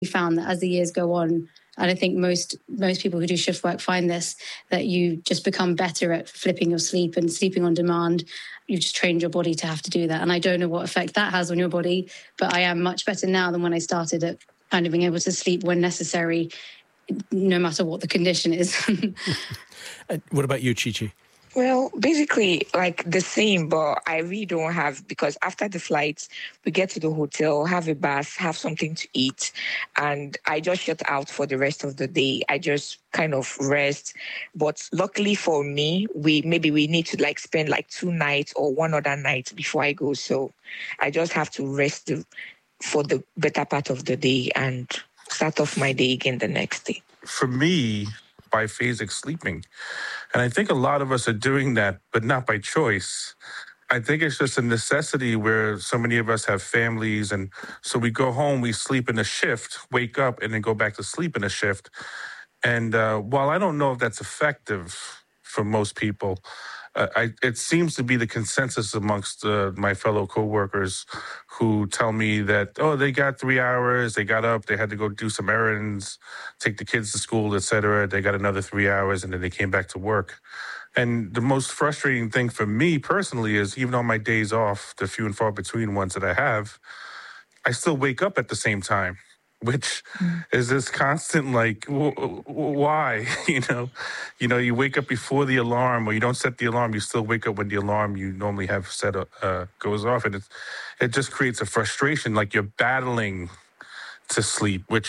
We found that as the years go on, and I think most people who do shift work find this, that you just become better at flipping your sleep and sleeping on demand. You've just trained your body to have to do that. And I don't know what effect that has on your body, but I am much better now than when I started at kind of being able to sleep when necessary, no matter what the condition is. What about you, Chi-Chi? Well, basically, like the same, but I really don't have, because after the flights, we get to the hotel, have a bath, have something to eat, and I just shut out for the rest of the day. I just kind of rest. But luckily for me, we need to like spend like 2 nights or one other night before I go. So I just have to rest for the better part of the day and start off my day again the next day. For me, biphasic sleeping. And I think a lot of us are doing that, but not by choice. I think it's just a necessity where so many of us have families. And so we go home, we sleep in a shift, wake up, and then go back to sleep in a shift. And while I don't know if that's effective for most people, it seems to be the consensus amongst my fellow coworkers who tell me that, they got 3 hours, they got up, they had to go do some errands, take the kids to school, etc. They got another 3 hours, and then they came back to work. And the most frustrating thing for me personally is, even on my days off, the few and far between ones that I have, I still wake up at the same time, which is this constant, like, why? You wake up before the alarm, or you don't set the alarm. You still wake up when the alarm you normally have set goes off. And it just creates a frustration, like you're battling to sleep, which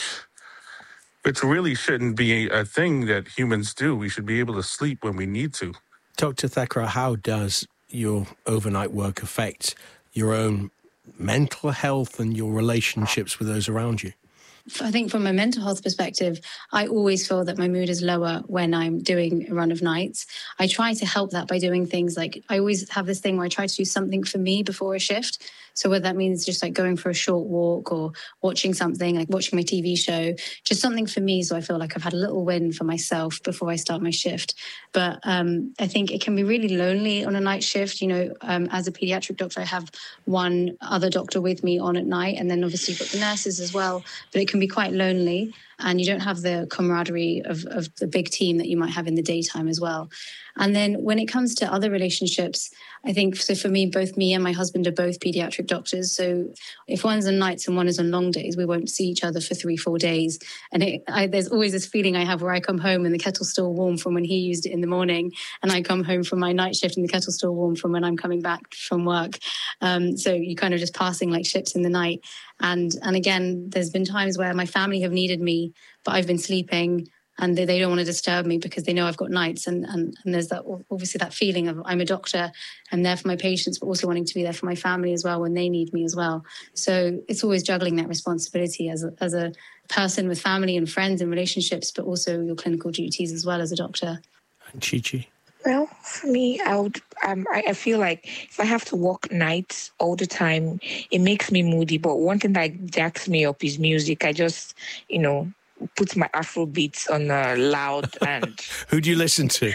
really shouldn't be a thing that humans do. We should be able to sleep when we need to. Dr. Thakral, how does your overnight work affect your own mental health and your relationships with those around you? I think from a mental health perspective, I always feel that my mood is lower when I'm doing a run of nights. I try to help that by doing things like, I always have this thing where I try to do something for me before a shift. So whether that means just like going for a short walk or watching something, like watching my TV show, just something for me. So I feel like I've had a little win for myself before I start my shift. But I think it can be really lonely on a night shift. As a pediatric doctor, I have one other doctor with me on at night. And then obviously you've got the nurses as well. But it can be quite lonely, and you don't have the camaraderie of the big team that you might have in the daytime as well. And then when it comes to other relationships, I think, so for me, both me and my husband are both pediatric doctors. So if one's on nights and one is on long days, we won't see each other for 3-4 days. And there's always this feeling I have where I come home and the kettle's still warm from when he used it in the morning, and I come home from my night shift and the kettle's still warm from when I'm coming back from work. So you're kind of just passing like ships in the night. And again, there's been times where my family have needed me, but I've been sleeping, and they don't want to disturb me because they know I've got nights. And there's that, obviously that feeling of I'm a doctor, I'm there for my patients, but also wanting to be there for my family as well when they need me as well. So it's always juggling that responsibility as a person with family and friends and relationships, but also your clinical duties as well as a doctor. And Chi-Chi? Well, for me, I feel like if I have to work nights all the time, it makes me moody. But one thing that jacks me up is music. I just, put my Afro beats on loud and... Who do you listen to?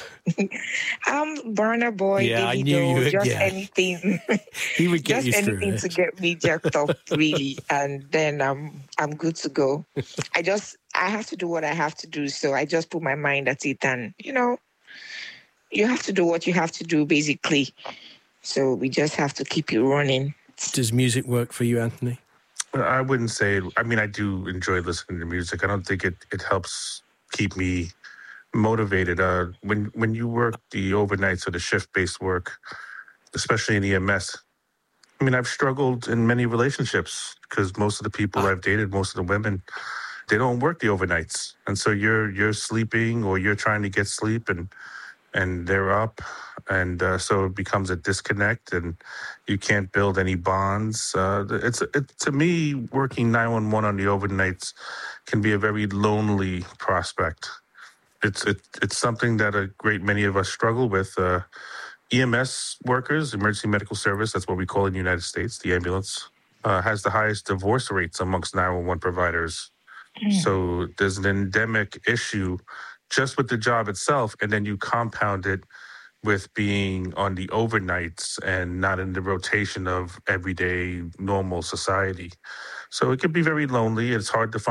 Burna Boy, yeah, Davido, I knew you would, just yeah. anything. He would get just you through anything it. to get me jacked up, really, and then I'm good to go. I have to do what I have to do, so I just put my mind at it, and you have to do what you have to do, basically. So we just have to keep it running. Does music work for you, Anthony? I wouldn't say. I mean, I do enjoy listening to music. I don't think it helps keep me motivated. When you work the overnights or the shift-based work, especially in EMS, I mean, I've struggled in many relationships because most of the people I've dated, most of the women, they don't work the overnights, and so you're sleeping or you're trying to get sleep, and they're up, and so it becomes a disconnect, and you can't build any bonds. To me, working 911 on the overnights can be a very lonely prospect. It's something that a great many of us struggle with. EMS workers, emergency medical service, that's what we call it in the United States, the ambulance, has the highest divorce rates amongst 911 providers. So there's an endemic issue just with the job itself, and then you compound it with being on the overnights and not in the rotation of everyday normal society. So it can be very lonely. It's hard to find